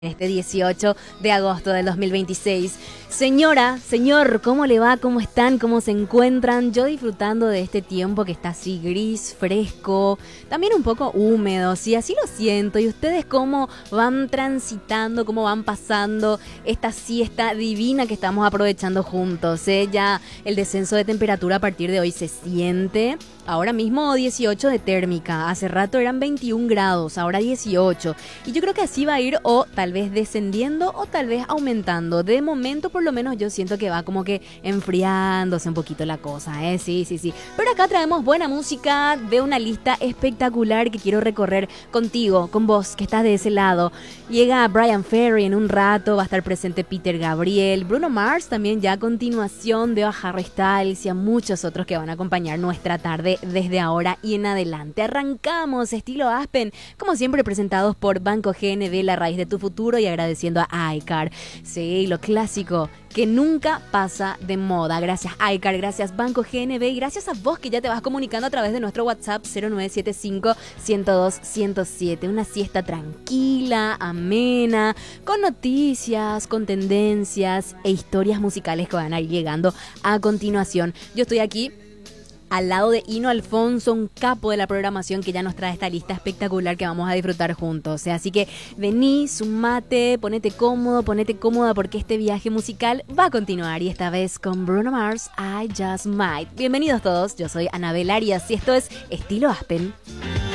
Este 18 de agosto del 2026. Señora, señor, ¿cómo le va? ¿Cómo están? ¿Cómo se encuentran? Yo disfrutando de este tiempo que está así gris, fresco, también un poco húmedo, sí, así lo siento. ¿Y ustedes cómo van transitando, cómo van pasando esta siesta divina que estamos aprovechando juntos? Ya el descenso de temperatura a partir de hoy se siente. Ahora mismo 18 de térmica, hace rato eran 21 grados, ahora 18. Y yo creo que así va a ir o tal vez descendiendo o tal vez aumentando. De momento por lo menos yo siento que va como que enfriándose un poquito la cosa, ¿eh? Sí. Pero acá traemos buena música de una lista espectacular que quiero recorrer contigo, con vos que estás de ese lado. Llega Bryan Ferry en un rato, va a estar presente Peter Gabriel, Bruno Mars también ya a continuación, veo a Harry Styles y a muchos otros que van a acompañar nuestra tarde desde ahora y en adelante. Arrancamos estilo Aspen, como siempre presentados por Banco GNB, la raíz de tu futuro, y agradeciendo a iCar. Sí, lo clásico que nunca pasa de moda. Gracias iCar, gracias Banco GNB y gracias a vos que ya te vas comunicando a través de nuestro WhatsApp 0975-102-107. Una siesta tranquila, amena, con noticias, con tendencias e historias musicales que van a ir llegando a continuación. Yo estoy aquí al lado de Hino Alfonso, un capo de la programación que ya nos trae esta lista espectacular que vamos a disfrutar juntos. Así que vení, sumate, ponete cómodo, ponete cómoda porque este viaje musical va a continuar y esta vez con Bruno Mars, I Just Might. Bienvenidos todos, yo soy Anabel Arias y esto es Estilo Aspen.